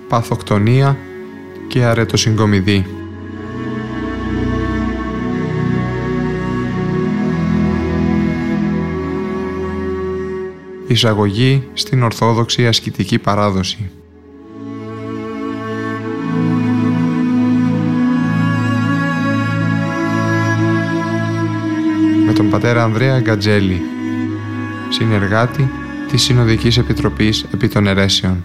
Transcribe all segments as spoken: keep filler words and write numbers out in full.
παθοκτονία και αρετοσυγκομιδή. Εισαγωγή στην Ορθόδοξη ασκητική παράδοση. Με τον πατέρα Ανδρέα Γκατζέλη, συνεργάτη της Συνοδικής Επιτροπής επί των Αιρέσεων.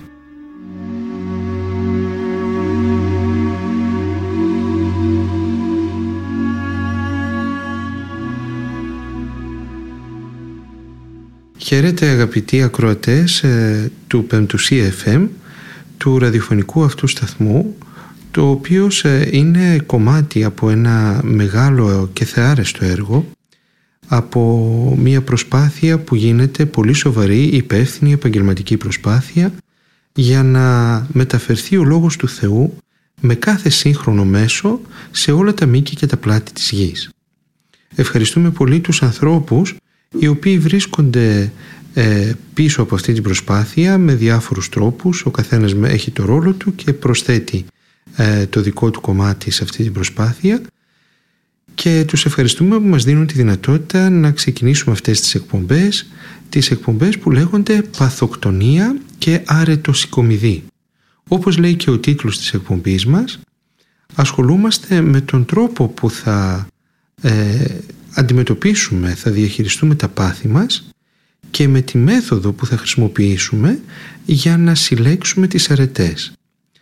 Χαίρετε αγαπητοί ακροατές ε, του Πεμπτουσί εφ εμ, του ραδιοφωνικού αυτού σταθμού, το οποίο ε, είναι κομμάτι από ένα μεγάλο και θεάρεστο έργο, από μια προσπάθεια που γίνεται πολύ σοβαρή, υπεύθυνη, επαγγελματική προσπάθεια για να μεταφερθεί ο Λόγος του Θεού με κάθε σύγχρονο μέσο σε όλα τα μήκη και τα πλάτη της γης. Ευχαριστούμε πολύ τους ανθρώπους οι οποίοι βρίσκονται ε, πίσω από αυτή την προσπάθεια με διάφορους τρόπους. Ο καθένας έχει το ρόλο του και προσθέτει ε, το δικό του κομμάτι σε αυτή την προσπάθεια, και τους ευχαριστούμε που μας δίνουν τη δυνατότητα να ξεκινήσουμε αυτές τις εκπομπές, τις εκπομπές που λέγονται παθοκτονία και αρετοσυγκομιδή. Όπως λέει και ο τίτλος της εκπομπής μας, ασχολούμαστε με τον τρόπο που θα ε, αντιμετωπίσουμε, θα διαχειριστούμε τα πάθη μας και με τη μέθοδο που θα χρησιμοποιήσουμε για να συλλέξουμε τις αρετές.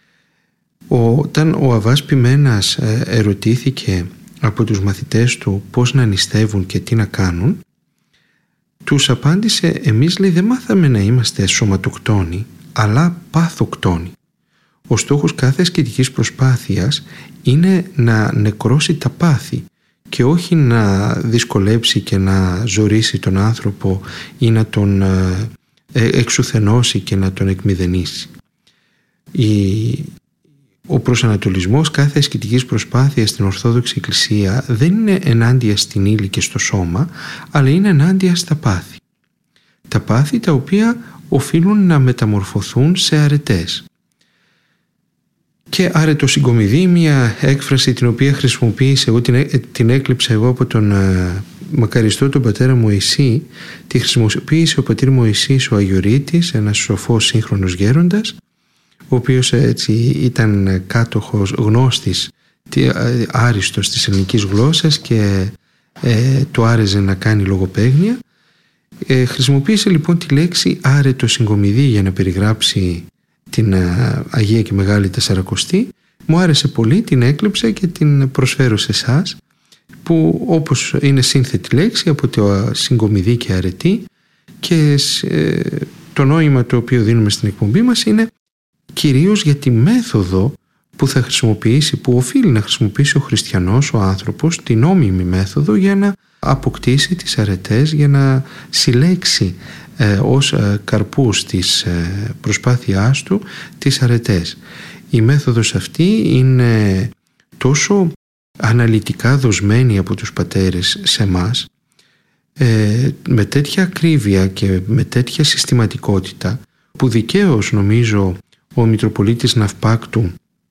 Όταν ο Αββάς Ποιμένας ερωτήθηκε από τους μαθητές του πώς να νηστεύουν και τι να κάνουν, τους απάντησε: εμείς, λέει, δεν μάθαμε να είμαστε σωματοκτόνοι, αλλά παθοκτόνοι. Ο στόχος κάθε ασκητικής προσπάθειας είναι να νεκρώσει τα πάθη και όχι να δυσκολέψει και να ζορίσει τον άνθρωπο ή να τον εξουθενώσει και να τον εκμηδενήσει. Η... Ο προσανατολισμός κάθε ασκητικής προσπάθειας στην Ορθόδοξη Εκκλησία δεν είναι ενάντια στην ύλη και στο σώμα, αλλά είναι ενάντια στα πάθη. Τα πάθη τα οποία οφείλουν να μεταμορφωθούν σε αρετές. Και αρετοσυγκομιδή, μια έκφραση την οποία χρησιμοποίησε εγώ, την, την έκλειψα εγώ από τον ε, μακαριστό τον πατέρα Μωυσή, τη χρησιμοποίησε ο πατήρ Μωυσής ο Αγιορείτης, ένας σοφός σύγχρονος γέροντας, ο οποίος έτσι ήταν κάτοχος, γνώστης, άριστος της ελληνικής γλώσσας και ε, το άρεζε να κάνει λογοπαίγνια. Ε, χρησιμοποίησε λοιπόν τη λέξη αρετοσυγκομιδή για να περιγράψει την α, Αγία και Μεγάλη Τεσσαρακοστή. Μου άρεσε πολύ, την έκλειψα και την προσφέρω σε εσάς, που όπως είναι σύνθετη λέξη από το συγκομιδή και αρετή, και ε, το νόημα το οποίο δίνουμε στην εκπομπή μας είναι κυρίως για τη μέθοδο που θα χρησιμοποιήσει, που οφείλει να χρησιμοποιήσει ο χριστιανός, ο άνθρωπος, την νόμιμη μέθοδο για να αποκτήσει τις αρετές, για να συλλέξει ε, ως ε, καρπούς της ε, προσπάθειάς του τις αρετές. Η μέθοδος αυτή είναι τόσο αναλυτικά δοσμένη από τους πατέρες σε μας, ε, με τέτοια ακρίβεια και με τέτοια συστηματικότητα, που δικαίως νομίζω ο Μητροπολίτης Ναυπάκτου,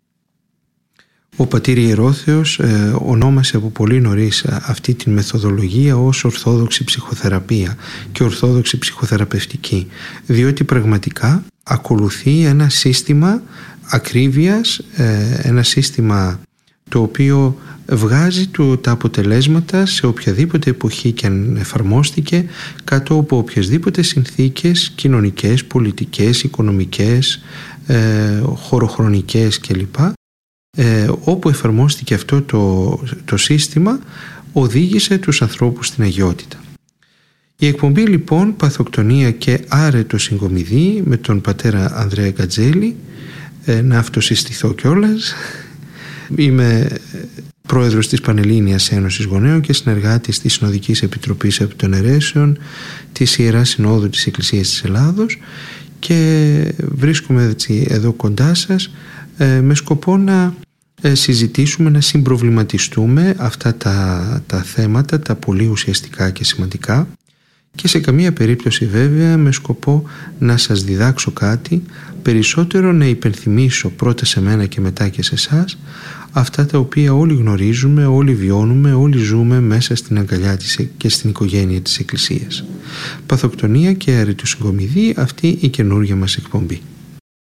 ο πατήρ Ιερόθεος, ε, ονόμασε από πολύ νωρίς αυτή τη μεθοδολογία ως ορθόδοξη ψυχοθεραπεία και ορθόδοξη ψυχοθεραπευτική, διότι πραγματικά ακολουθεί ένα σύστημα ακρίβειας, ε, ένα σύστημα το οποίο βγάζει του, τα αποτελέσματα σε οποιαδήποτε εποχή και αν εφαρμόστηκε, κάτω από οποιασδήποτε συνθήκες κοινωνικές, πολιτικές, οικονομικές, ε, χωροχρονικές κλπ. Ε, όπου εφαρμόστηκε αυτό το, το σύστημα, οδήγησε τους ανθρώπους στην αγιότητα. Η εκπομπή λοιπόν «Παθοκτονία και αρετοσυγκομιδή» με τον πατέρα Ανδρέα Γκατζέλη, ε, να αυτοσυστηθώ κιόλας. Είμαι πρόεδρος της Πανελλήνιας Ένωσης Γονέων και συνεργάτης της Συνοδικής Επιτροπής επί των Αιρέσεων της Ιεράς Συνόδου της Εκκλησίας της Ελλάδος, και βρίσκομαι έτσι εδώ κοντά σας ε, με σκοπό να ε, συζητήσουμε, να συμπροβληματιστούμε αυτά τα, τα θέματα, τα πολύ ουσιαστικά και σημαντικά, και σε καμία περίπτωση βέβαια με σκοπό να σας διδάξω κάτι, περισσότερο να υπενθυμίσω πρώτα σε μένα και μετά και σε εσάς αυτά τα οποία όλοι γνωρίζουμε, όλοι βιώνουμε, όλοι ζούμε μέσα στην αγκαλιά της και στην οικογένεια της Εκκλησίας. Παθοκτονία και αρετοσυγκομιδή, αυτή η καινούργια μας εκπομπή.